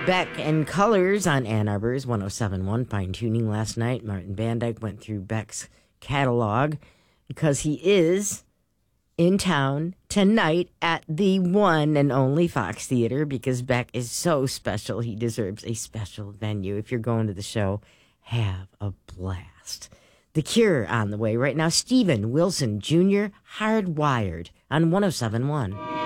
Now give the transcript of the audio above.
Beck and Colors on Ann Arbor's 107.1. Fine tuning last night. Martin Van Dyke went through Beck's catalog because he is in town tonight at the one and only Fox Theater because Beck is so special. He deserves a special venue. If you're going to the show, have a blast. The Cure on the way right now. Steven Wilson Jr., Hardwired on 107.1.